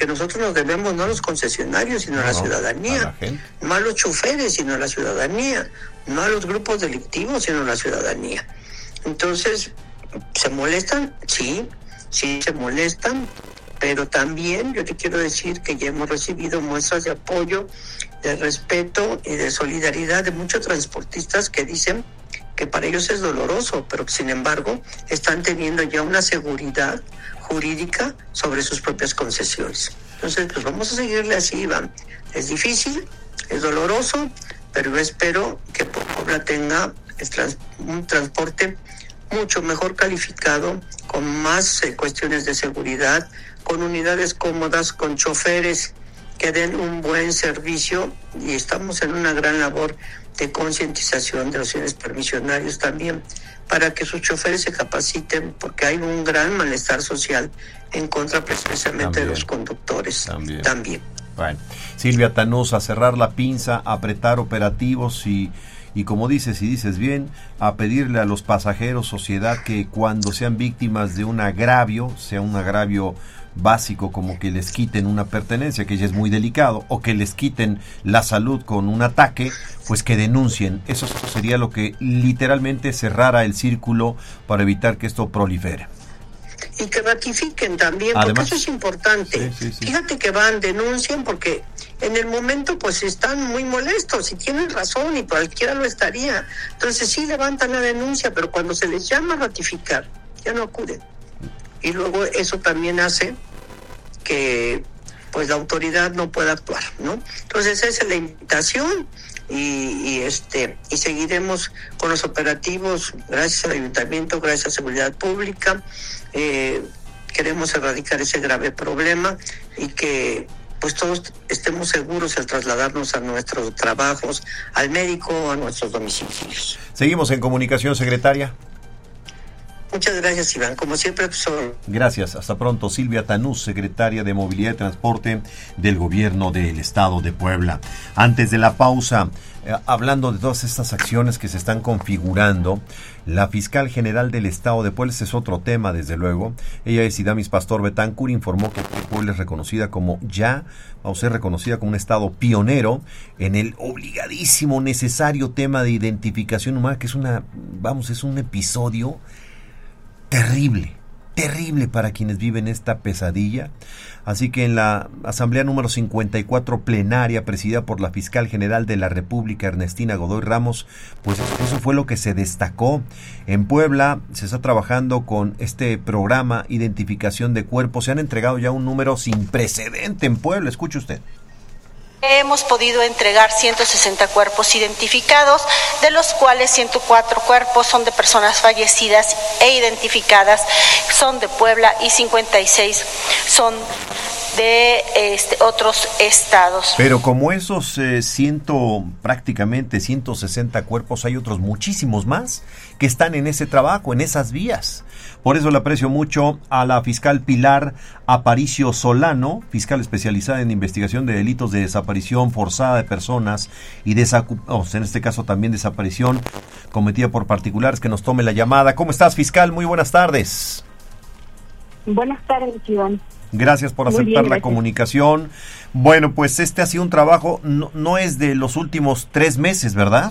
nosotros nos debemos no a los concesionarios, sino a la ciudadanía, no a los choferes, sino a la ciudadanía, no a los grupos delictivos, sino a la ciudadanía. Entonces, ¿se molestan? Sí se molestan, pero también yo te quiero decir que ya hemos recibido muestras de apoyo, de respeto y de solidaridad de muchos transportistas que dicen que para ellos es doloroso, pero que sin embargo están teniendo ya una seguridad jurídica sobre sus propias concesiones. Entonces, pues vamos a seguirle así, Iván. Es difícil, es doloroso, pero yo espero que Puebla tenga un transporte mucho mejor calificado, con más cuestiones de seguridad, con unidades cómodas, con choferes que den un buen servicio, y estamos en una gran labor de concientización de los bienes permisionarios también, para que sus choferes se capaciten, porque hay un gran malestar social en contra precisamente de los conductores también. Bueno, Silvia Tanús, a cerrar la pinza, a apretar operativos y como dices, y dices bien, a pedirle a los pasajeros, sociedad, que cuando sean víctimas de un agravio, sea un agravio básico como que les quiten una pertenencia, que ya es muy delicado, o que les quiten la salud con un ataque, pues que denuncien. Eso sería lo que literalmente cerrara el círculo para evitar que esto prolifere. Y que ratifiquen también, porque además, eso es importante. Sí. Fíjate que denuncian, porque en el momento pues están muy molestos y tienen razón, y cualquiera lo estaría. Entonces sí levantan la denuncia, pero cuando se les llama a ratificar, ya no acuden. Y luego eso también hace que pues la autoridad no pueda actuar, ¿no? Entonces esa es la invitación, y seguiremos con los operativos gracias al ayuntamiento, gracias a Seguridad Pública. Queremos erradicar ese grave problema y que pues todos estemos seguros al trasladarnos a nuestros trabajos, al médico, a nuestros domicilios. Seguimos en comunicación, secretaria. Muchas gracias, Iván. Como siempre, Gracias. Hasta pronto. Silvia Tanús, secretaria de Movilidad y Transporte del Gobierno del Estado de Puebla. Antes de la pausa, hablando de todas estas acciones que se están configurando, la fiscal general del Estado de Puebla, ese es otro tema, desde luego. Ella es Idamis Pastor Betancur, informó que Puebla es reconocida como un estado pionero en el obligadísimo, necesario tema de identificación humana, que es un episodio terrible para quienes viven esta pesadilla. Así que en la asamblea número 54 plenaria, presidida por la fiscal general de la República, Ernestina Godoy Ramos, pues eso fue lo que se destacó. En Puebla se está trabajando con este programa Identificación de Cuerpos. Se han entregado ya un número sin precedente en Puebla. Escuche usted. Hemos podido entregar 160 cuerpos identificados, de los cuales 104 cuerpos son de personas fallecidas e identificadas, son de Puebla, y 56 son de otros estados. Pero como esos prácticamente 160 cuerpos, hay otros muchísimos más que están en ese trabajo, en esas vías. Por eso le aprecio mucho a la fiscal Pilar Aparicio Solano, fiscal especializada en investigación de delitos de desaparición forzada de personas y en este caso también desaparición cometida por particulares, que nos tome la llamada. ¿Cómo estás, fiscal? Muy buenas tardes. Buenas tardes, Iván. Gracias por aceptar la comunicación. Bueno, pues ha sido un trabajo, no es de los últimos 3 meses, ¿verdad?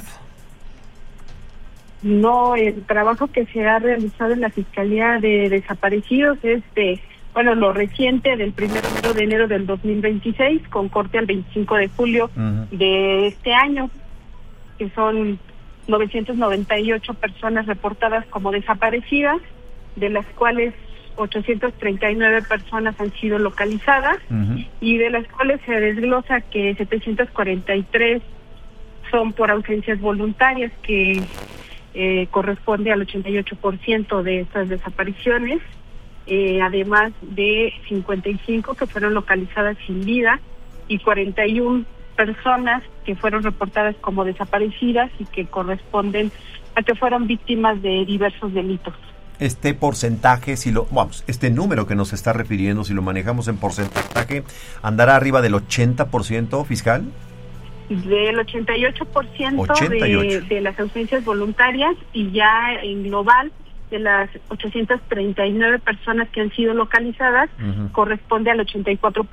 No, el trabajo que se ha realizado en la Fiscalía de Desaparecidos es lo reciente, del 1 de enero del 2026, con corte al 25 de julio de este año, que son 998 personas reportadas como desaparecidas, de las cuales 839 personas han sido localizadas, y de las cuales se desglosa que 743 son por ausencias voluntarias, que corresponde al 88% de estas desapariciones, además de 55 que fueron localizadas sin vida, y 41 personas que fueron reportadas como desaparecidas y que corresponden a que fueron víctimas de diversos delitos. Este porcentaje, este número que nos está refiriendo, si lo manejamos en porcentaje, ¿andará arriba del 80%, fiscal? Del 88%. De las ausencias voluntarias, y ya en global, de las 839 personas que han sido localizadas, corresponde al 84%.